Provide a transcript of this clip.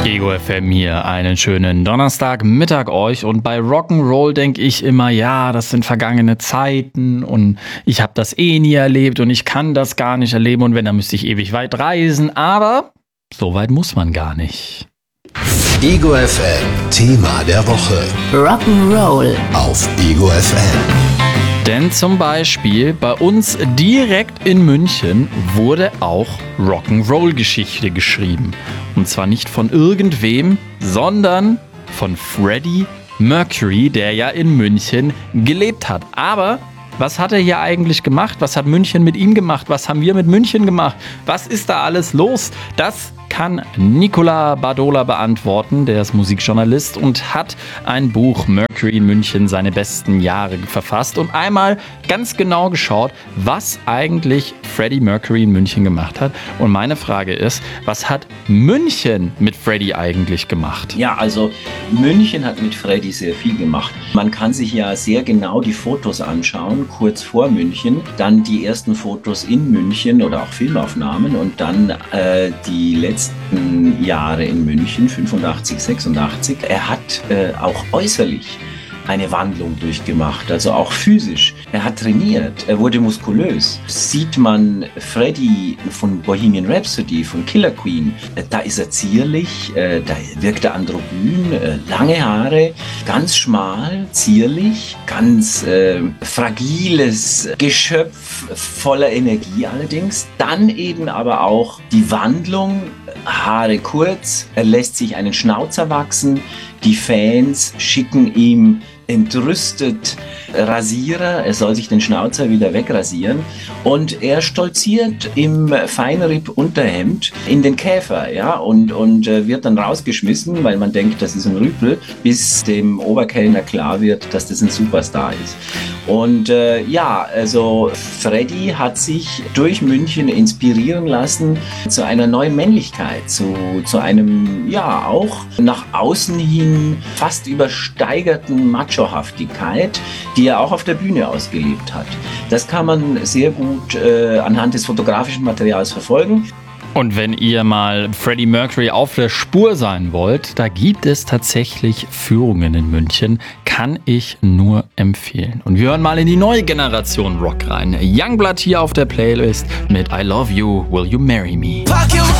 Ego FM hier, einen schönen Donnerstagmittag euch, und bei Rock'n'Roll denke ich immer, ja, das sind vergangene Zeiten und ich habe das eh nie erlebt und ich kann das gar nicht erleben und wenn, dann müsste ich ewig weit reisen, aber so weit muss man gar nicht. Ego FM, Thema der Woche. Rock'n'Roll Auf Ego FM. Denn zum Beispiel bei uns direkt in München wurde auch Rock'n'Roll-Geschichte geschrieben. Und zwar nicht von irgendwem, sondern von Freddie Mercury, der ja in München gelebt hat. Aber was hat er hier eigentlich gemacht? Was hat München mit ihm gemacht? Was haben wir mit München gemacht? Was ist da alles los? Das kann Nicola Bardola beantworten, der ist Musikjournalist und hat ein Buch Mercury in München, seine besten Jahre, verfasst und einmal ganz genau geschaut, was eigentlich Freddie Mercury in München gemacht hat. Und meine Frage ist, was hat München mit Freddie eigentlich gemacht? Ja, also München hat mit Freddie sehr viel gemacht. Man kann sich ja sehr genau die Fotos anschauen, kurz vor München, dann die ersten Fotos in München oder auch Filmaufnahmen und dann die letzten Jahre in München, 85, 86. Er hat auch äußerlich eine Wandlung durchgemacht, also auch physisch. Er hat trainiert, er wurde muskulös. Sieht man Freddie von Bohemian Rhapsody, von Killer Queen, da ist er zierlich, da wirkt er androgyn, lange Haare, ganz schmal, zierlich, ganz fragiles Geschöpf, voller Energie allerdings. Dann eben aber auch die Wandlung, Haare kurz, er lässt sich einen Schnauzer wachsen, die Fans schicken ihm entrüstet Rasierer, er soll sich den Schnauzer wieder wegrasieren und er stolziert im Feinripp-Unterhemd in den Käfer, ja, und wird dann rausgeschmissen, weil man denkt, das ist ein Rüpel, bis dem Oberkellner klar wird, dass das ein Superstar ist. Und also Freddie hat sich durch München inspirieren lassen zu einer neuen Männlichkeit, zu einem, ja, auch nach außen hin fast übersteigerten Machohaftigkeit, die er auch auf der Bühne ausgelebt hat. Das kann man sehr gut anhand des fotografischen Materials verfolgen. Und wenn ihr mal Freddie Mercury auf der Spur sein wollt, da gibt es tatsächlich Führungen in München, kann ich nur empfehlen. Und wir hören mal in die neue Generation Rock rein. Youngblood hier auf der Playlist mit I Love You, Will You Marry Me?